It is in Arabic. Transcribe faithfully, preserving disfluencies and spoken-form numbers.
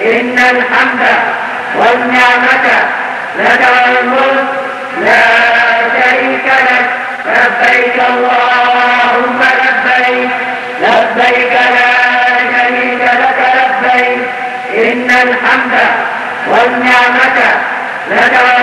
إن الحمد والنعمة لك والملك لا شريك لك. لبيك اللهم لبيك لبيك لا شريك لك لبيك إن الحمد والنعمة لك